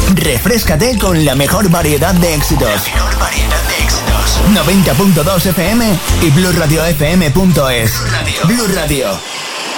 Refréscate con la mejor variedad de éxitos. 90.2 FM y BlueRadioFM.es. Blue Radio,